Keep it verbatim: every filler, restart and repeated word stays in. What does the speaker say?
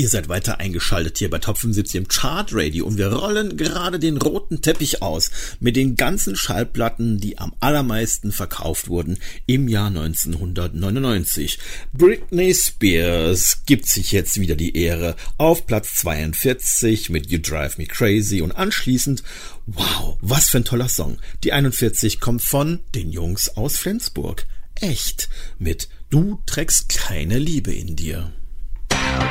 Ihr seid weiter eingeschaltet hier bei Top fünfundsiebzig im Chartradio und wir rollen gerade den roten Teppich aus mit den ganzen Schallplatten, die am allermeisten verkauft wurden im Jahr neunzehnhundertneunundneunzig. Britney Spears gibt sich jetzt wieder die Ehre auf Platz zweiundvierzig mit You Drive Me Crazy und anschließend, wow, was für ein toller Song. Die einundvierzig kommt von den Jungs aus Flensburg. Echt mit Du trägst keine Liebe in dir.